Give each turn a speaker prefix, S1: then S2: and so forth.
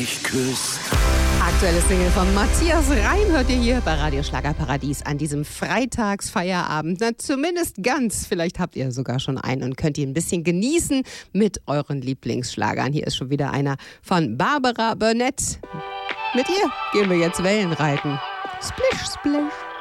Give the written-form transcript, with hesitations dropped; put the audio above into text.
S1: mich küsst.
S2: Aktuelle Single von Matthias Reim hört ihr hier bei Radio Schlagerparadies an diesem Freitagsfeierabend. Na, zumindest ganz. Vielleicht habt ihr sogar schon einen und könnt ihn ein bisschen genießen mit euren Lieblingsschlagern. Hier ist schon wieder einer von Barbara Burnett. Mit ihr gehen wir jetzt Wellen reiten. Splish, splish.